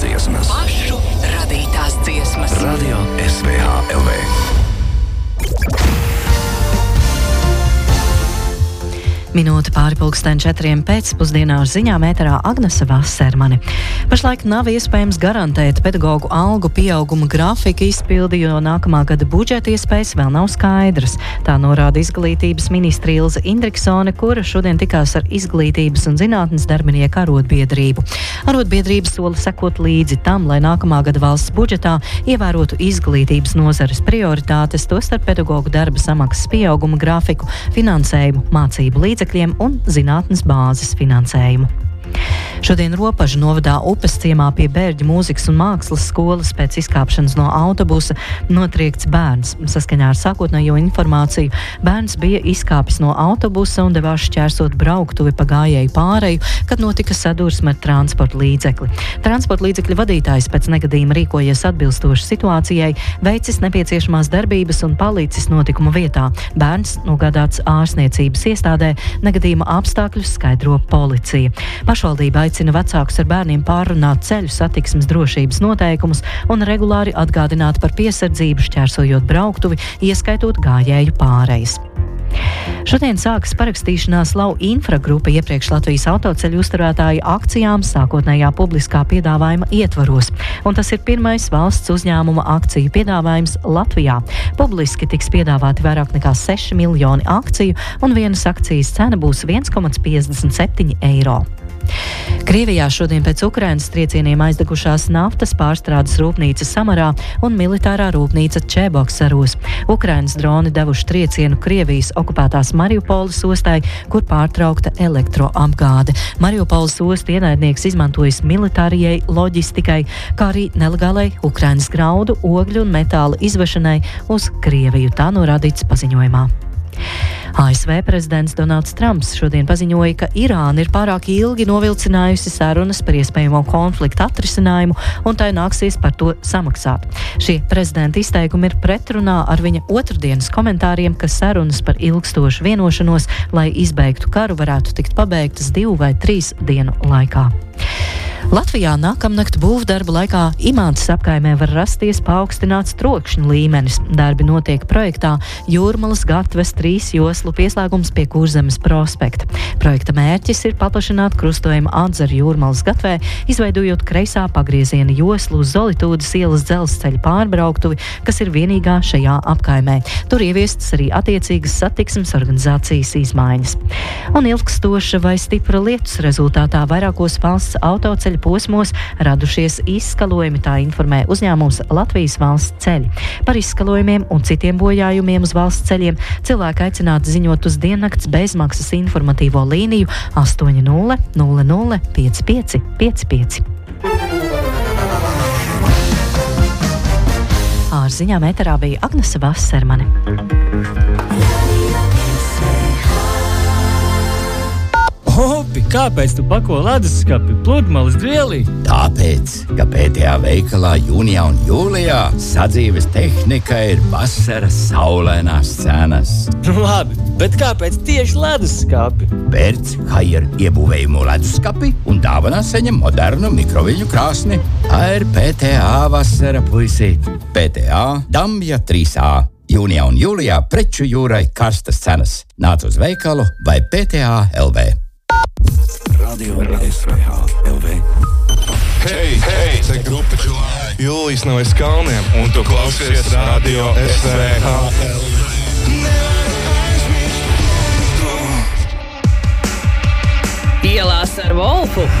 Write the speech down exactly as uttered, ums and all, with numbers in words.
dziesmas. Pašu radītās dziesmas. Radio S V H L V. Minūte pāri pulksten četriem pēcpusdienā ar ziņām ēterā Agnese Vasermane. Pašlaik nav iespējams garantēt pedagoģu algu pieauguma grafika izpildi, jo nākamā gada budžeta iespējas vēl nav skaidras. Tā norāda izglītības ministre Ilze Indriksone, kura šodien tikās ar izglītības un zinātnes darbinieku arotbiedrību. Arotbiedrība sola sekot līdzi tam, lai nākamā gada valsts budžetā ievērotu izglītības nozares prioritātes, tostarp pedagoģu darba samaksas pieauguma grafiku, finansējumu, mācību līdzekļu un zinātnes bāzes finansējumu. Šodien Ropažu novadā Upes ciemā pie Bērģu mūzikas un mākslas skolas pēc izkāpšanas no autobusa notriekts bērns. Saskaņā ar sākotnējo informāciju bērns bija izkāpis no autobusa un devās šķērsot brauktuvi pa gājēju pāreju, kad notika sadursme ar transporta līdzekli. Transporta līdzekļa vadītājs pēc negadījuma rīkojies atbilstoši situācijai, veicis nepieciešamās darbības un palicis notikuma vietā. Bērns nogādāts ārstniecības iestādē, negadījuma apstākļus skaidro policija. Pašvaldība aicina vecākus ar bērniem pārrunāt ceļu satiksmes drošības noteikumus un regulāri atgādināt par piesardzību, šķērsojot brauktuvi, ieskaitot gājēju pārejas. Šodien sākas parakstīšanās Lau Infra grupa iepriekš Latvijas autoceļu uzturētāju akcijām sākotnējā publiskā piedāvājuma ietvaros, un tas ir pirmais valsts uzņēmuma akciju piedāvājums Latvijā. Publiski tiks piedāvāti vairāk nekā seši miljoni akciju, un vienas akcijas cena būs viens komats piecdesmit septiņi eiro. Krievijā šodien pēc Ukrainas triecieniem aizdegušās naftas pārstrādes rūpnīca Samarā un militārā rūpnīca Čeboksaros. Ukrainas droni devuši triecienu Krievijas okupētās Mariupoles ostai, kur pārtraukta elektroapgāde. Mariupoles ostu ienaidnieks izmantojis militārajai loģistikai, kā arī nelegālai Ukrainas graudu, ogļu un metāla izvešanai uz Krieviju. Tā norādīts paziņojumā. A S V prezidents Donalds Trumps šodien paziņoja, ka Irāna ir pārāk ilgi novilcinājusi sarunas par iespējamo konfliktu atrisinājumu, un tai nāksies par to samaksāt. Šie prezidenta izteikumi ir pretrunā ar viņa otrdienas komentāriem, ka sarunas par ilgstošu vienošanos, lai izbeigtu karu, varētu tikt pabeigtas divu vai trīs dienu laikā. Latvijā nākamnakt būvdarbu laikā Imāntas apkaimē var rasties paaugstināts trokšņa līmenis. Darbi notiek projektā Jūrmalas gatves trīs joslu pieslēgums pie Kurzemes prospekta. Projekta mērķis ir paplašināt krustojumu Atzaru Jūrmalas gatvē, izveidojot kreisā pagrieziena joslu uz Zolitūdas ielas dzelzceļa pārbrauktuvi, kas ir vienīgā šajā apkaimē. Tur ieviestas arī attiecīgas satiksmes organizācijas izmaiņas. Un ilgstoša vai stipra lietus rezultātā vairākos valsts autoceļu posmos radušies izskalojumi, tā informē uzņēmums Latvijas valsts ceļi. Par izskalojumiem un citiem bojājumiem uz valsts ceļiem cilvēki aicināti ziņot uz diennakts bezmaksas informatīvo līniju astoņi nulle nulle nulle pieci pieci pieci pieci. Ar ziņām ēterā bija Agnese Vasermane. Opi, kāpēc tu pako leduskapi pludmales dvielī? Tāpēc, ka P T A veikalā jūnijā un jūlijā sadzīves tehnika ir vasaras saulainās cenas. Nu labi, bet kāpēc tieši leduskapi? Pērc Haier iebūvējumu leduskapi un dāvanā saņem modernu mikroviļņu krāsni. Tā ir P T A vasara, puisi. P T A Dambja trīs A. Jūnijā un jūlijā preču jūrai karstas cenas. Nāc uz veikalu vai P T A L V. Radio S V H L V. Hei, hei, te grupa Jūlijs nav aiz kalniem, un tu klausies Radio S V H L V. Ielās ar Volfu.